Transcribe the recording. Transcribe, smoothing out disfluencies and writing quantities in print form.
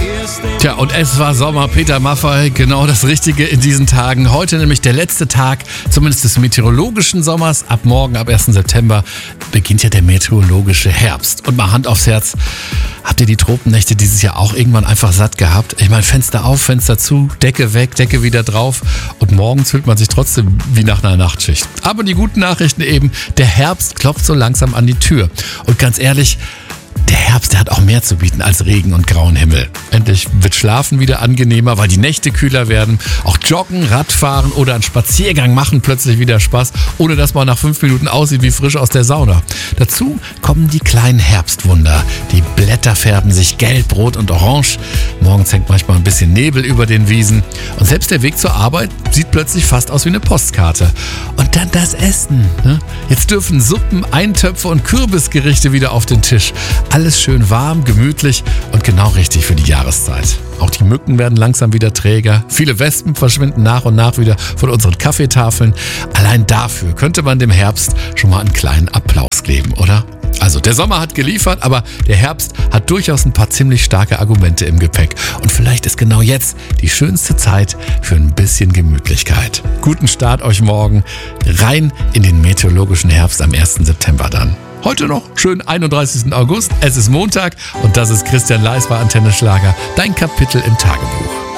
Tja, und es war Sommer. Peter Maffay, genau das Richtige in diesen Tagen. Heute nämlich der letzte Tag, zumindest des meteorologischen Sommers. Ab morgen, ab 1. September, beginnt ja der meteorologische Herbst. Und mal Hand aufs Herz, habt ihr die Tropennächte dieses Jahr auch irgendwann einfach satt gehabt? Ich meine, Fenster auf, Fenster zu, Decke weg, Decke wieder drauf. Und morgens fühlt man sich trotzdem wie nach einer Nachtschicht. Aber die guten Nachrichten eben, der Herbst klopft so langsam an die Tür. Und ganz ehrlich, der Herbst, der hat auch mehr zu bieten als Regen und grauen Himmel. Endlich wird Schlafen wieder angenehmer, weil die Nächte kühler werden. Auch Joggen, Radfahren oder ein Spaziergang machen plötzlich wieder Spaß, ohne dass man nach 5 Minuten aussieht wie frisch aus der Sauna. Dazu kommen die kleinen Herbstwunder. Die Blätter färben sich gelb, rot und orange. Morgens hängt manchmal ein bisschen Nebel über den Wiesen. Und selbst der Weg zur Arbeit sieht plötzlich fast aus wie eine Postkarte. Und dann das Essen. Jetzt dürfen Suppen, Eintöpfe und Kürbisgerichte wieder auf den Tisch. Alles schön warm, gemütlich und genau richtig für die Jahreszeit. Auch die Mücken werden langsam wieder träger. Viele Wespen verschwinden nach und nach wieder von unseren Kaffeetafeln. Allein dafür könnte man dem Herbst schon mal einen kleinen Applaus geben, oder? Also der Sommer hat geliefert, aber der Herbst hat durchaus ein paar ziemlich starke Argumente im Gepäck. Und vielleicht ist genau jetzt die schönste Zeit für ein bisschen Gemütlichkeit. Guten Start euch morgen. Rein in den meteorologischen Herbst am 1. September dann. Heute noch schön 31. August, es ist Montag und das ist Christian Leis bei Antenne Schlager, dein Kapitel im Tagebuch.